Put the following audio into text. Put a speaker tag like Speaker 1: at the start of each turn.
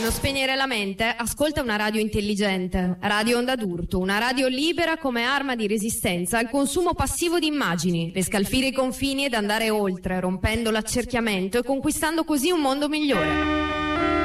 Speaker 1: non spegnere la mente? Ascolta una radio intelligente. Radio Onda d'Urto, una radio libera come arma di resistenza al consumo passivo di immagini, per scalfire i confini ed andare oltre, rompendo l'accerchiamento e conquistando così un mondo migliore.